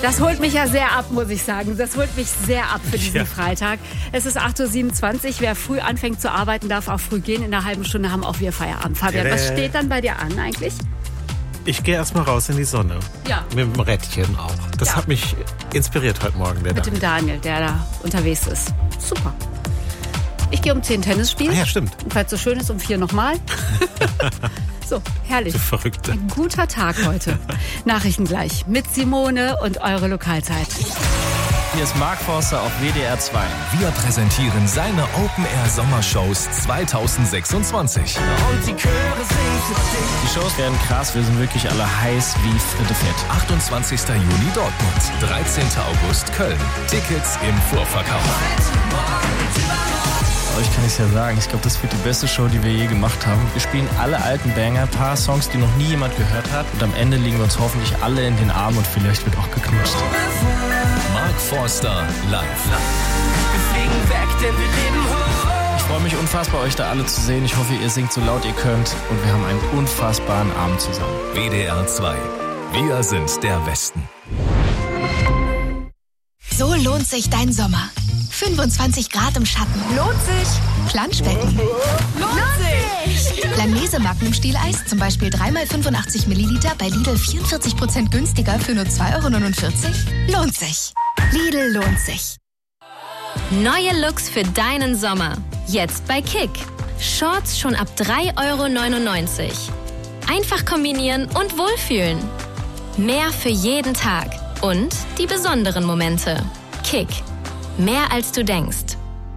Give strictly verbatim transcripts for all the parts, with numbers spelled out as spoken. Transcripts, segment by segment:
Das holt mich ja sehr ab, muss ich sagen. Das holt mich sehr ab für diesen Ja. Freitag. Es ist acht Uhr siebenundzwanzig. Wer früh anfängt zu arbeiten, darf auch früh gehen. In einer halben Stunde haben auch wir Feierabend. Fabian, was Tada. steht dann bei dir an eigentlich? Ich gehe erstmal raus in die Sonne. Ja. Mit dem Rädchen auch. Das Ja. hat mich inspiriert heute Morgen, der Mit Daniel. dem Daniel, der da unterwegs ist. Super. Ich gehe um zehn Tennis spielen. Ah ja, stimmt. Und falls es so schön ist, um vier nochmal. So, herrlich. Du Verrückte. Ein guter Tag heute. Nachrichten gleich mit Simone und eure Lokalzeit. Hier ist Mark Forster auf W D R zwei. Wir präsentieren seine Open-Air-Sommershows zweitausendsechsundzwanzig. Und die Chöre singen für dich. Die Shows werden krass, wir sind wirklich alle heiß wie Fritte Fett. achtundzwanzigster Juni Dortmund, dreizehnter August Köln. Tickets im Vorverkauf. Euch kann ich ja sagen, ich glaube, das wird die beste Show, die wir je gemacht haben. Wir spielen alle alten Banger, ein paar Songs, die noch nie jemand gehört hat. Und am Ende liegen wir uns hoffentlich alle in den Armen und vielleicht wird auch geknutscht. Mark Forster live. Wir fliegen weg, denn wir leben hoch. Ich freue mich unfassbar, euch da alle zu sehen. Ich hoffe, ihr singt so laut ihr könnt. Und wir haben einen unfassbaren Abend zusammen. W D R zwei. Wir sind der Westen. So lohnt sich dein Sommer. fünfundzwanzig Grad im Schatten. Lohnt sich. Planschbecken. Lohnt sich. Langnese Magnum-Stieleis, zum Beispiel drei mal fünfundachtzig Milliliter, bei Lidl vierundvierzig Prozent günstiger für nur zwei Euro neunundvierzig. Lohnt sich. Lidl lohnt sich. Neue Looks für deinen Sommer. Jetzt bei Kick. Shorts schon ab drei Euro neunundneunzig. Einfach kombinieren und wohlfühlen. Mehr für jeden Tag. Und die besonderen Momente. Kick. Mehr als du denkst.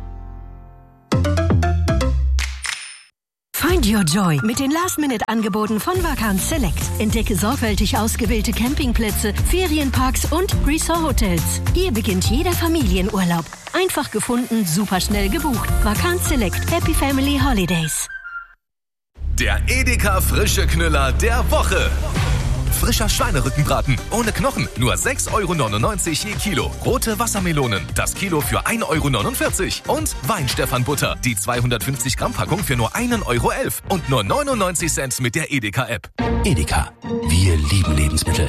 Find your joy mit den Last-Minute-Angeboten von Vacanz Select. Entdecke sorgfältig ausgewählte Campingplätze, Ferienparks und Resort-Hotels. Hier beginnt jeder Familienurlaub. Einfach gefunden, super schnell gebucht. Vacanz Select. Happy Family Holidays. Der Edeka Frische Knüller der Woche. Frischer Schweinerückenbraten ohne Knochen, nur sechs Euro neunundneunzig je Kilo. Rote Wassermelonen, das Kilo für ein Euro neunundvierzig. Und Weinstephan-Butter, die zweihundertfünfzig Gramm Packung für nur ein Euro elf. Und nur neunundneunzig Cent mit der Edeka-App. Edeka, wir lieben Lebensmittel.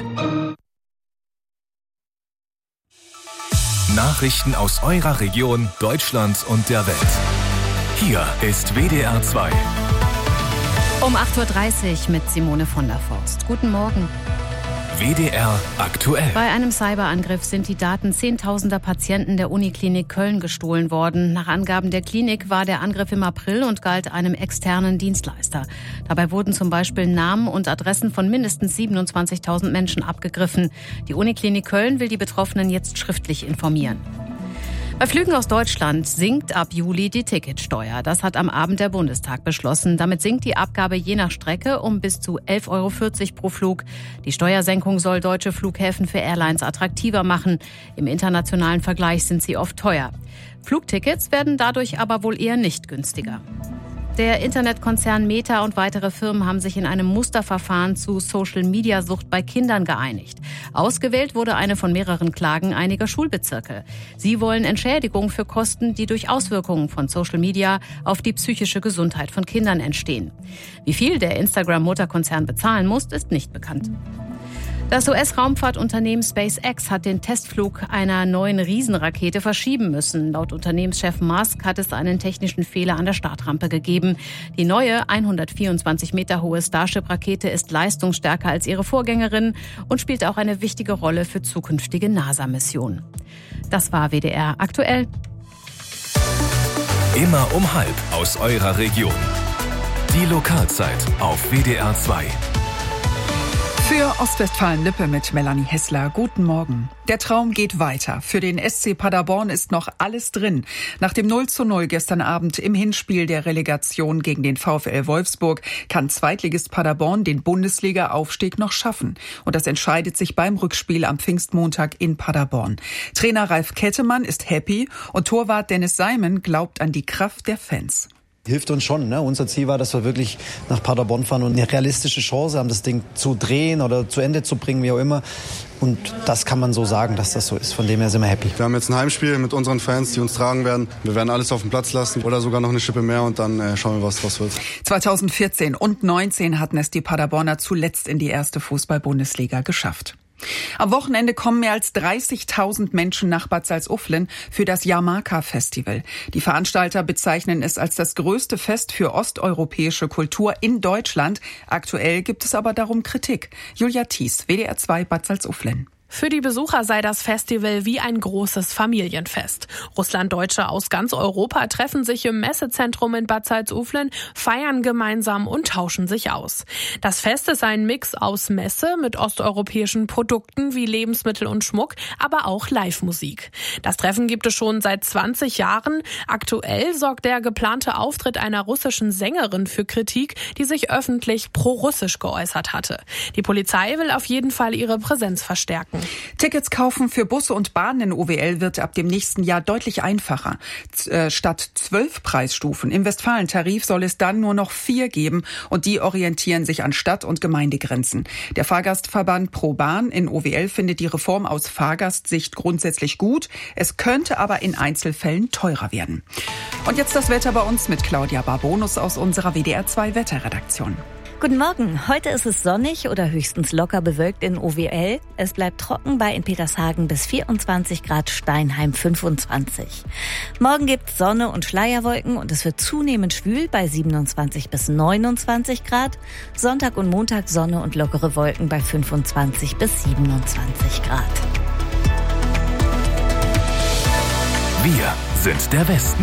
Nachrichten aus eurer Region, Deutschland und der Welt. Hier ist W D R zwei. Um acht Uhr dreißig mit Simone von der Forst. Guten Morgen. W D R aktuell. Bei einem Cyberangriff sind die Daten zehntausender Patienten der Uniklinik Köln gestohlen worden. Nach Angaben der Klinik war der Angriff im April und galt einem externen Dienstleister. Dabei wurden zum Beispiel Namen und Adressen von mindestens siebenundzwanzigtausend Menschen abgegriffen. Die Uniklinik Köln will die Betroffenen jetzt schriftlich informieren. Bei Flügen aus Deutschland sinkt ab Juli die Ticketsteuer. Das hat am Abend der Bundestag beschlossen. Damit sinkt die Abgabe je nach Strecke um bis zu elf Euro vierzig pro Flug. Die Steuersenkung soll deutsche Flughäfen für Airlines attraktiver machen. Im internationalen Vergleich sind sie oft teuer. Flugtickets werden dadurch aber wohl eher nicht günstiger. Der Internetkonzern Meta und weitere Firmen haben sich in einem Musterverfahren zu Social-Media-Sucht bei Kindern geeinigt. Ausgewählt wurde eine von mehreren Klagen einiger Schulbezirke. Sie wollen Entschädigung für Kosten, die durch Auswirkungen von Social Media auf die psychische Gesundheit von Kindern entstehen. Wie viel der Instagram-Mutterkonzern bezahlen muss, ist nicht bekannt. Das U S-Raumfahrtunternehmen SpaceX hat den Testflug einer neuen Riesenrakete verschieben müssen. Laut Unternehmenschef Musk hat es einen technischen Fehler an der Startrampe gegeben. Die neue hundertvierundzwanzig Meter hohe Starship-Rakete ist leistungsstärker als ihre Vorgängerin und spielt auch eine wichtige Rolle für zukünftige NASA-Missionen. Das war W D R aktuell. Immer um halb aus eurer Region. Die Lokalzeit auf W D R zwei. Für Ostwestfalen-Lippe mit Melanie Hessler. Guten Morgen. Der Traum geht weiter. Für den S C Paderborn ist noch alles drin. Nach dem null zu null gestern Abend im Hinspiel der Relegation gegen den VfL Wolfsburg kann Zweitligist Paderborn den Bundesliga-Aufstieg noch schaffen. Und das entscheidet sich beim Rückspiel am Pfingstmontag in Paderborn. Trainer Ralf Kettemann ist happy und Torwart Dennis Seimen glaubt an die Kraft der Fans. Hilft uns schon. Ne? Unser Ziel war, dass wir wirklich nach Paderborn fahren und eine realistische Chance haben, das Ding zu drehen oder zu Ende zu bringen, wie auch immer. Und das kann man so sagen, dass das so ist. Von dem her sind wir happy. Wir haben jetzt ein Heimspiel mit unseren Fans, die uns tragen werden. Wir werden alles auf den Platz lassen oder sogar noch eine Schippe mehr und dann äh, schauen wir, was draus wird. zweitausendvierzehn und neunzehn hatten es die Paderborner zuletzt in die erste Fußball-Bundesliga geschafft. Am Wochenende kommen mehr als dreißigtausend Menschen nach Bad Salzuflen für das Jahrmarka-Festival. Die Veranstalter bezeichnen es als das größte Fest für osteuropäische Kultur in Deutschland. Aktuell gibt es aber darum Kritik. Julia Thies, W D R zwei Bad Salzuflen. Für die Besucher sei das Festival wie ein großes Familienfest. Russlanddeutsche aus ganz Europa treffen sich im Messezentrum in Bad Salzuflen, feiern gemeinsam und tauschen sich aus. Das Fest ist ein Mix aus Messe mit osteuropäischen Produkten wie Lebensmittel und Schmuck, aber auch Live-Musik. Das Treffen gibt es schon seit zwanzig Jahren. Aktuell sorgt der geplante Auftritt einer russischen Sängerin für Kritik, die sich öffentlich pro-russisch geäußert hatte. Die Polizei will auf jeden Fall ihre Präsenz verstärken. Tickets kaufen für Busse und Bahnen in O W L wird ab dem nächsten Jahr deutlich einfacher. Z- statt zwölf Preisstufen im Westfalentarif soll es dann nur noch vier geben und die orientieren sich an Stadt- und Gemeindegrenzen. Der Fahrgastverband ProBahn in O W L findet die Reform aus Fahrgastsicht grundsätzlich gut. Es könnte aber in Einzelfällen teurer werden. Und jetzt das Wetter bei uns mit Claudia Barbonus aus unserer W D R zwei Wetterredaktion. Guten Morgen. Heute ist es sonnig oder höchstens locker bewölkt in O W L. Es bleibt trocken bei in Petershagen bis vierundzwanzig Grad, Steinheim fünfundzwanzig. Morgen gibt's Sonne und Schleierwolken und es wird zunehmend schwül bei siebenundzwanzig bis neunundzwanzig Grad. Sonntag und Montag Sonne und lockere Wolken bei fünfundzwanzig bis siebenundzwanzig Grad. Wir sind der Westen.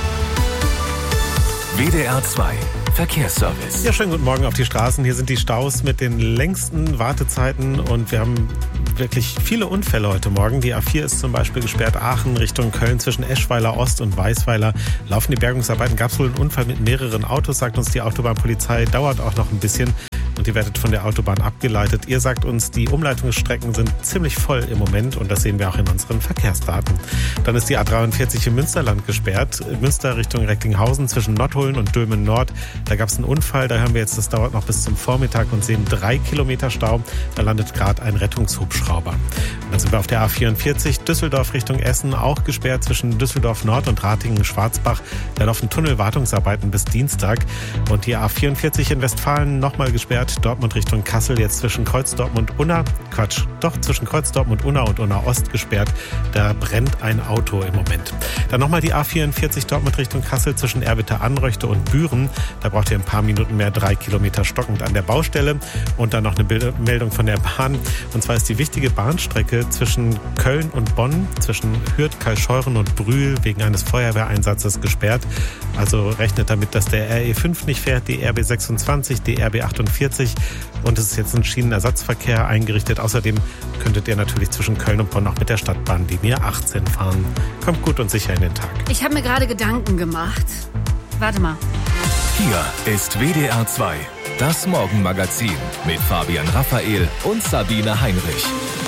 W D R zwei Verkehrsservice. Ja, schönen guten Morgen auf die Straßen. Hier sind die Staus mit den längsten Wartezeiten und wir haben wirklich viele Unfälle heute Morgen. Die A vier ist zum Beispiel gesperrt, Aachen Richtung Köln zwischen Eschweiler Ost und Weißweiler. Laufen die Bergungsarbeiten, gab es wohl einen Unfall mit mehreren Autos, sagt uns die Autobahnpolizei. Dauert auch noch ein bisschen und ihr werdet von der Autobahn abgeleitet. Ihr sagt uns, die Umleitungsstrecken sind ziemlich voll im Moment und das sehen wir auch in unseren Verkehrsdaten. Dann ist die A dreiundvierzig im Münsterland gesperrt. Münster Richtung Recklinghausen zwischen Nottuln und Dülmen Nord. Da gab es einen Unfall, da hören wir jetzt, das dauert noch bis zum Vormittag und sehen drei Kilometer Stau. Da landet gerade ein Rettungshubschrauber. Und dann sind wir auf der A vierundvierzig, Düsseldorf Richtung Essen, auch gesperrt zwischen Düsseldorf Nord und Ratingen-Schwarzbach. Da laufen Tunnelwartungsarbeiten bis Dienstag. Und die A vierundvierzig in Westfalen nochmal gesperrt, Dortmund Richtung Kassel, jetzt zwischen Kreuzdorp und Unna, Quatsch, doch zwischen Kreuzdorp und Unna und Unna Ost gesperrt. Da brennt ein Auto im Moment. Dann nochmal die A vierundvierzig Dortmund Richtung Kassel zwischen Erwitter Anröchte und Büren. Da braucht ihr ein paar Minuten mehr, drei Kilometer stockend an der Baustelle. Und dann noch eine Bild- Meldung von der Bahn. Und zwar ist die wichtige Bahnstrecke zwischen Köln und Bonn, zwischen Hürth, Kaischeuren und Brühl wegen eines Feuerwehreinsatzes gesperrt. Also rechnet damit, dass der R E fünf nicht fährt, die R B sechsundzwanzig, die R B achtundvierzig. Und es ist jetzt ein Schienenersatzverkehr eingerichtet. Außerdem könntet ihr natürlich zwischen Köln und Bonn auch mit der Stadtbahnlinie achtzehn fahren. Kommt gut und sicher in den Tag. Ich habe mir gerade Gedanken gemacht. Warte mal. Hier ist W D R zwei, das Morgenmagazin mit Fabian Raphael und Sabine Heinrich.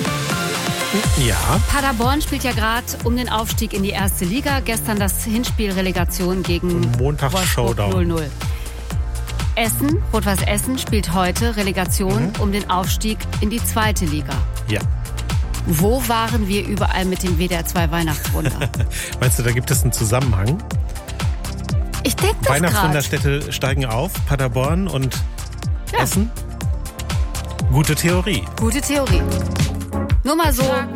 Ja. Paderborn spielt ja gerade um den Aufstieg in die erste Liga. Gestern das Hinspiel Relegation gegen Montags-Showdown. null null. Essen, Rot-Weiß Essen spielt heute Relegation mhm. um den Aufstieg in die zweite Liga. Ja. Wo waren wir überall mit dem W D R zwei Weihnachtswunder? Meinst du, da gibt es einen Zusammenhang? Ich denke das gerade. Weihnachtswunderstädte steigen auf, Paderborn und ja. Essen? Gute Theorie. Gute Theorie. Nur mal so